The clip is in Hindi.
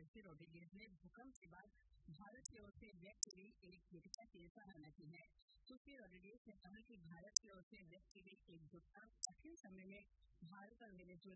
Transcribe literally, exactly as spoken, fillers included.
सुश्री रोड्रिगेज ने भूकंप के बाद भारत की ओर से व्यक्त की गई एकजुटता की सराहना की है। सुश्री रोड्रिगेज ने कहा कि भारत की ओर से व्यक्त की गई एकजुटता कठिन समय में भारत और वेनेजुएला